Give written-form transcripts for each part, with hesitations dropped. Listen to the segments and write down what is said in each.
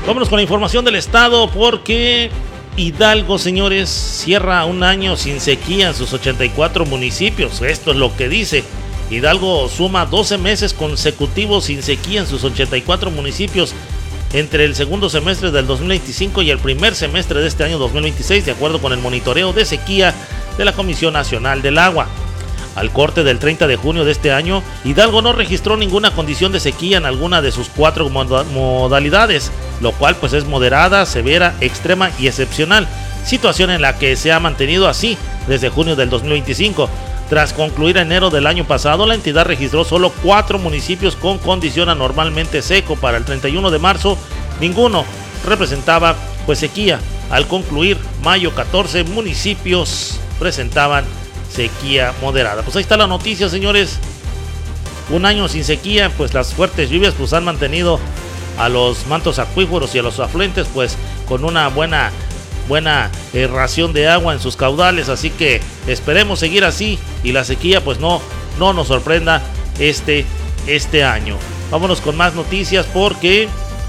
Vámonos con la información del estado porque Hidalgo, señores, cierra un año sin sequía en sus 84 municipios. Esto es lo que dice. Hidalgo suma 12 meses consecutivos sin sequía en sus 84 municipios entre el segundo semestre del 2025 y el primer semestre de este año 2026, de acuerdo con el monitoreo de sequía de la Comisión Nacional del Agua. Al corte del 30 de junio de este año, Hidalgo no registró ninguna condición de sequía en alguna de sus 4 modalidades, lo cual pues es moderada, severa, extrema y excepcional, situación en la que se ha mantenido así desde junio del 2025. Tras concluir enero del año pasado, la entidad registró solo 4 municipios con condición anormalmente seco. Para el 31 de marzo, ninguno representaba pues sequía. Al concluir mayo, 14 municipios presentaban sequía moderada. Pues ahí está la noticia, señores. Un año sin sequía, pues las fuertes lluvias pues han mantenido a los mantos acuíferos y a los afluentes pues con una buena ración de agua en sus caudales, así que esperemos seguir así y la sequía pues no nos sorprenda este año. Vámonos con más noticias porque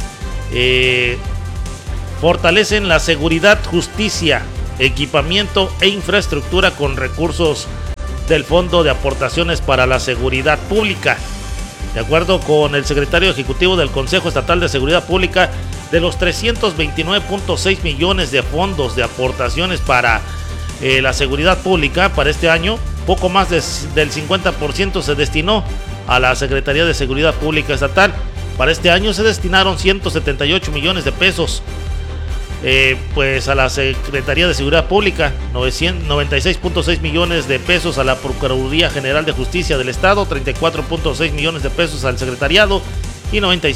fortalecen la seguridad, justicia, equipamiento e infraestructura con recursos del Fondo de Aportaciones para la Seguridad Pública. De acuerdo con el secretario ejecutivo del Consejo Estatal de Seguridad Pública, de los 329.6 millones de fondos de aportaciones para la seguridad pública para este año, poco más del 50% se destinó a la Secretaría de Seguridad Pública Estatal. Para este año se destinaron 178 millones de pesos pues a la Secretaría de Seguridad Pública, 96.6 millones de pesos a la Procuraduría General de Justicia del Estado, 34.6 millones de pesos al Secretariado y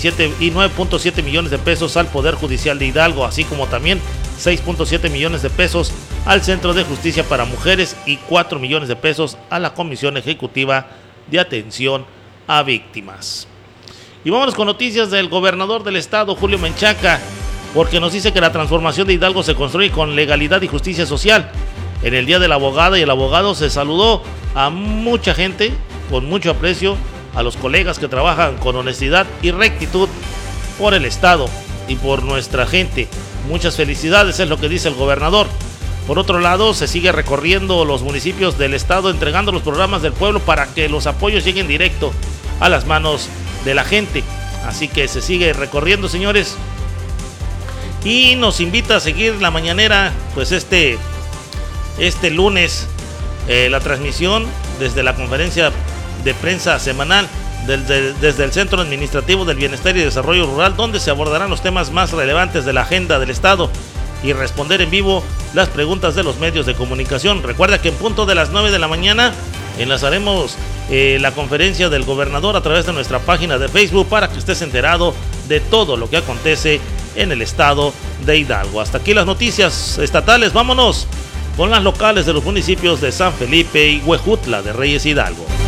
9.7 millones de pesos al Poder Judicial de Hidalgo, así como también 6.7 millones de pesos al Centro de Justicia para Mujeres y 4 millones de pesos a la Comisión Ejecutiva de Atención a Víctimas. Y vámonos con noticias del gobernador del estado, Julio Menchaca, porque nos dice que la transformación de Hidalgo se construye con legalidad y justicia social. En el Día de la Abogada y el abogado se saludó a mucha gente con mucho aprecio, a los colegas que trabajan con honestidad y rectitud por el estado y por nuestra gente. Muchas felicidades, es lo que dice el gobernador. Por otro lado, se sigue recorriendo los municipios del estado entregando los programas del pueblo para que los apoyos lleguen directo a las manos de la gente. Así que se sigue recorriendo, señores. Y nos invita a seguir la mañanera, pues este lunes, la transmisión desde la conferencia de prensa semanal desde el Centro Administrativo del Bienestar y Desarrollo Rural, donde se abordarán los temas más relevantes de la agenda del estado y responder en vivo las preguntas de los medios de comunicación. Recuerda que en punto de las 9 de la mañana enlazaremos la conferencia del gobernador a través de nuestra página de Facebook para que estés enterado de todo lo que acontece en el estado de Hidalgo. Hasta aquí las noticias estatales. Vámonos con las locales de los municipios de San Felipe y Huejutla de Reyes, Hidalgo.